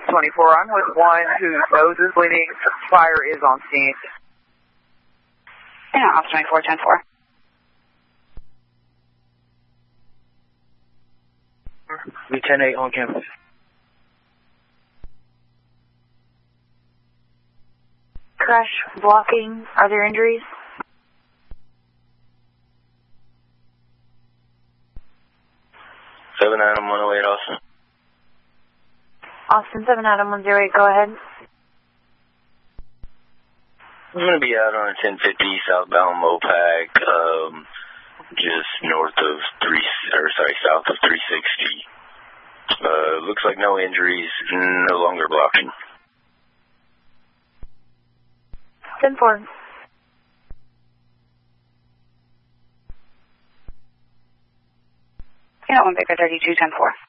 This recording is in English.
24. I'm with one whose nose is bleeding. Fire is on scene. Yeah, Officer 24, 10-4. Lieutenant 8 on campus. Crash blocking. Are there injuries? Seven Adam 108, Austin. Austin 7 Adam 108. Go ahead. I'm going to be out on a 1050 southbound Mopac, just north of south of 360. Looks like no injuries, no longer blocking. 10-4. Yeah, 1 Baker 32, 10-4.